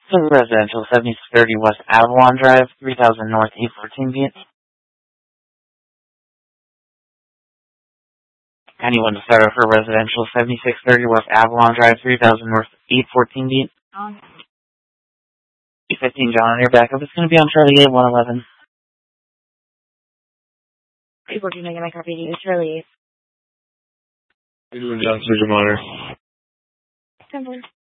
So residential, 7630 West Avalon Drive, 3000 North, 814 feet. Anyone to start off for residential, 7630 West Avalon Drive, 3000 North, 814 feet. 815 John on your backup. It's going to be on Charlie 8111. 814, I get my copy. Charlie 8. You're doing John Surgeon Monitor. 10-4.